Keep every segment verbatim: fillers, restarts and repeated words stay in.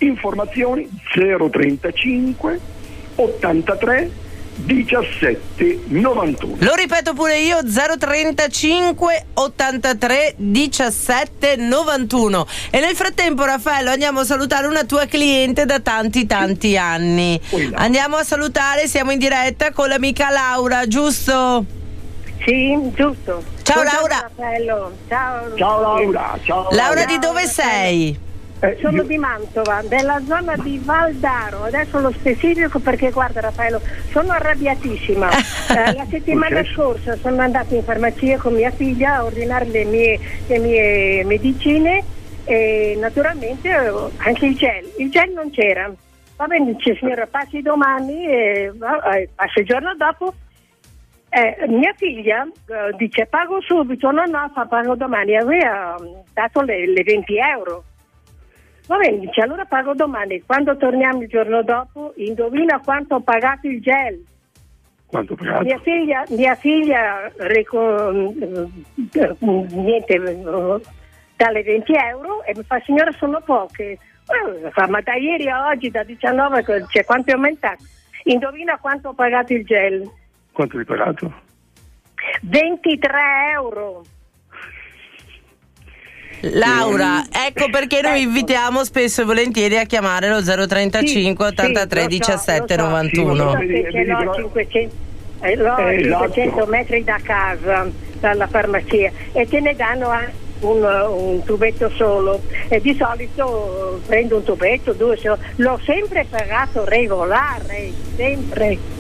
Informazioni zero trentacinque ottantatré diciassette novantuno. Lo ripeto pure io, zero trentacinque ottantatré diciassette novantuno. E nel frattempo, Raffaello, andiamo a salutare una tua cliente da tanti tanti anni. Andiamo a salutare, siamo in diretta con l'amica Laura, giusto? Sì, giusto. Ciao Buongiorno, Laura. Raffaello. Ciao. Ciao Laura. Ciao Laura, Laura. di dove sei? Eh, Sono io- di Mantova, della zona di Valdaro. Adesso lo specifico perché guarda Raffaello, sono arrabbiatissima. Eh, la settimana Perché? scorsa sono andata in farmacia con mia figlia a ordinare le mie, le mie medicine e naturalmente eh, anche il gel. Il gel non c'era. Va bene, dice signora passi domani e eh, passa il giorno dopo. Eh, mia figlia eh, dice pago subito, no no, fa pago domani, aveva mm, dato le, le venti euro. Va bene, dice allora pago domani. Quando torniamo il giorno dopo, indovina quanto ho pagato il gel. Quanto pagato? Mia figlia, mia figlia reco, eh, niente, eh, dalle venti euro e mi fa signora sono poche. Eh, fa, ma da ieri a oggi da diciannove, cioè, quanto è aumentato? Indovina quanto ho pagato il gel. Quanto hai pagato? ventitré euro. Laura, ecco perché noi Ecco. invitiamo spesso e volentieri a chiamare lo zero trentacinque Sì, ottantatré sì, lo so, diciassette lo so. novantuno. Io so Vedi, che ce vedi, l'ho a però- cinquecento, eh, l'ho a Eh, esatto. cinquecento metri da casa, dalla farmacia, e te ne danno anche un, un tubetto solo. E di solito eh, prendo un tubetto, due, so- l'ho sempre pagato regolare, sempre.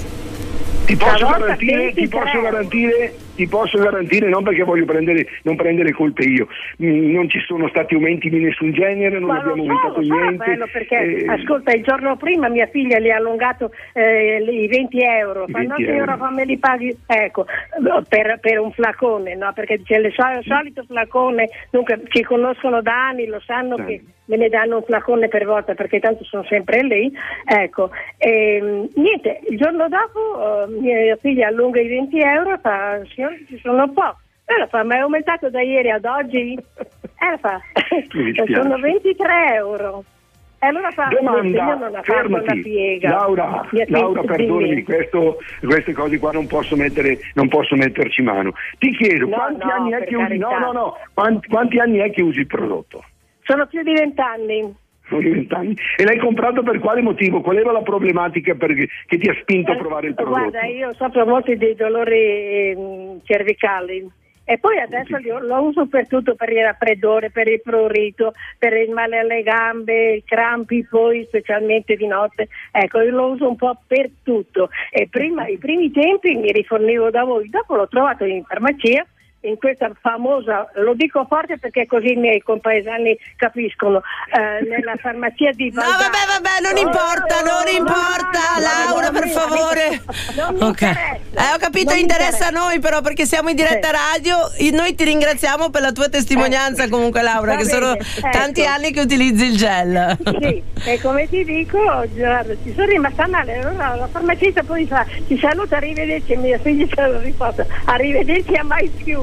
Ti posso Stavolta garantire, ti ventitré. posso garantire, ti posso garantire, non perché voglio prendere, non prendere colpe io, Mm, non ci sono stati aumenti di nessun genere, non Ma abbiamo lo so, aumentato lo so, niente. bello, perché eh, ascolta, il giorno prima mia figlia le ha allungato eh, i venti euro. I Fa, no venti signora, euro. ma me li paghi, ecco, per, per un flacone, no? Perché dice il sol- solito flacone, dunque ci conoscono da anni, lo sanno Sì. che me ne danno un flacone per volta perché tanto sono sempre lì, ecco. E, niente, il giorno dopo eh, mia figlia allunga i venti euro e fa, signora, ci sono un po'. E la fa, ma è aumentato da ieri ad oggi? E la fa, Mi dispiace. sono ventitré euro. E allora fa, mio figlio Domanda, non ha fatto una fermati, piega. Laura, Mia figlia- Laura perdonami, dimmi. questo, queste cose qua non posso mettere, non posso metterci mano. Ti chiedo, No, quanti no, anni è per che usi? No, carità. no, no, quanti, quanti anni è che usi il prodotto? Sono più di vent'anni. Sono vent'anni. E l'hai comprato per quale motivo? Qual era la problematica per- che ti ha spinto a Eh, provare il prodotto? Guarda, io soffro molto dei dolori ehm, cervicali e poi adesso li- lo uso per tutto, per il raffreddore, per il prurito, per il male alle gambe, i crampi poi specialmente di notte. Ecco, io lo uso un po' per tutto. E prima, i primi tempi mi rifornivo da voi, dopo l'ho trovato in farmacia, in questa famosa, lo dico forte perché così i miei compaesani capiscono, eh, nella farmacia di No, Valdaro. vabbè, vabbè, non importa, non importa, Laura, per favore. Non mi Ok. interessa. Eh, ho capito, Non mi interessa a noi però perché siamo in diretta Sì. radio. E noi ti ringraziamo per la tua testimonianza comunque, Laura, Va che bene, sono ecco. tanti anni che utilizzi il gel. Sì, e come ti dico, guarda, ci sono rimasta male, allora la farmacista poi fa, ti saluta, arrivederci, mia figlia ce lo riporta, arrivederci a mai più.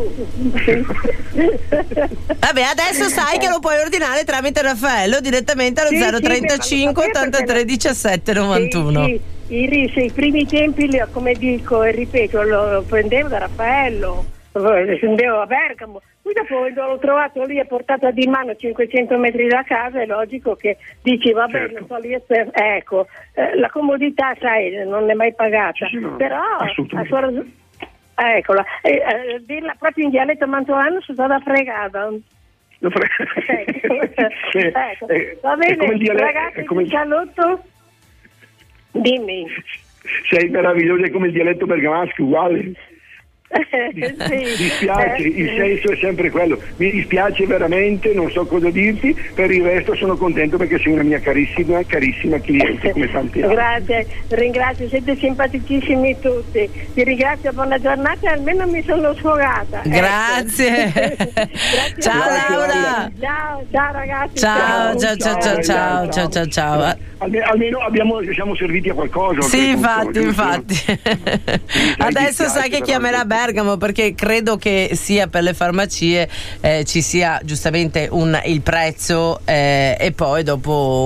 Vabbè, adesso sai che lo puoi ordinare tramite Raffaello direttamente allo Sì, zero sì, trentacinque me lo so perché ottantatré lo- diciassette novantuno. Sì, sì, i, ri- sì, i primi tempi, li- come dico e ripeto, lo, lo prendevo da Raffaello, lo scendevo a Bergamo, poi dopo quando l'ho trovato lì e portato di mano cinquecento metri da casa, è logico che dici va bene, Certo. sto lì a sper- ecco, eh, la comodità sai, non è mai pagata, Sì, sì, no, però assolutamente. a suo- eccola, eh, eh, dirla proprio in dialetto mantovano sono stata fregata. Lo fre- Ecco. Sì, Ecco. eh, Va è bene, come il dialetto- ragazzi, è come- ti saluto. Dimmi. sei meraviglioso, è come il dialetto bergamasco, uguale. Sì. Dispiace, Eh, il senso è sempre quello. Mi dispiace veramente, non so cosa dirti, per il resto sono contento perché sei una mia carissima, carissima cliente come tanti altri. Grazie, ringrazio, siete simpaticissimi tutti. Ti ringrazio, buona giornata, almeno mi sono sfogata. Ecco. Grazie. Grazie Ciao, a voi. Laura. Ciao, ciao ragazzi. Ciao, ciao, ciao, ciao, ciao, ciao, ciao, ciao. Alme- Almeno abbiamo, siamo serviti a qualcosa. Sì, oltretutto, infatti, giusto? infatti. dai, Adesso dispiace, sai che però. chiamerà Bergamo perché credo che sia per le farmacie eh, ci sia giustamente un, il prezzo eh, e poi dopo